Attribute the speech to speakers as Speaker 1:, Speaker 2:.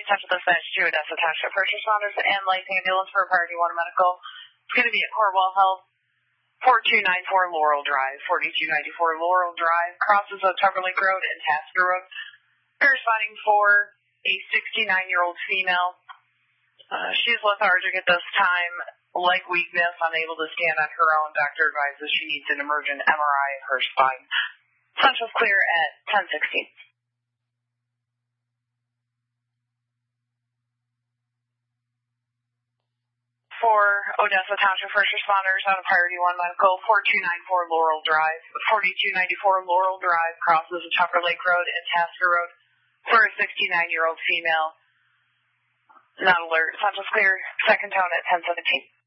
Speaker 1: Central Dispatch to Odessa Township First Responders and Life Ambulance for Priority 1 Medical. It's going to be at Corwell Health, 4294 Laurel Drive. 4294 Laurel Drive crosses Tucker Lake Road and Tasker Road. We're responding for a 69-year-old female. She's lethargic at this time, leg weakness, unable to stand on her own. Doctor advises she needs an emergent MRI of her spine. Central's clear at 10:16. For Odessa Township First Responders out of Priority 1 Medical, 4294 Laurel Drive. 4294 Laurel Drive crosses Tucker Lake Road and Tasker Road for a 69-year-old female. Not alert. Central's clear. Second tone at 10:17.